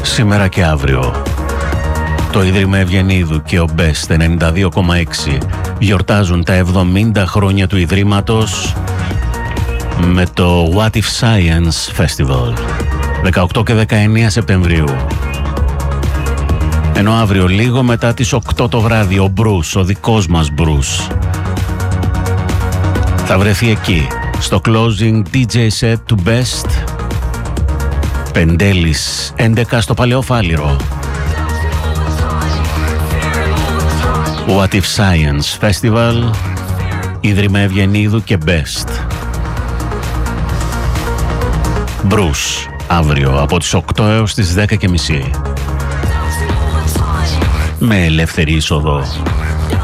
Σήμερα και αύριο το Ίδρυμα Ευγενίδου και ο Best 92,6 γιορτάζουν τα 70 χρόνια του Ιδρύματος με το What If Science Festival 18 και 19 Σεπτεμβρίου. Ενώ αύριο λίγο μετά τις 8 το βράδυ ο Bruce, ο δικός μας Bruce, θα βρεθεί εκεί στο closing DJ set του Best. Πεντέλης 11 στο Παλαιοφάλιρο. What If Science Festival, Ίδρυμα Ευγενίδου και Best. Bruce, αύριο από τις 8 έως τις 10:30. Με ελεύθερη είσοδο.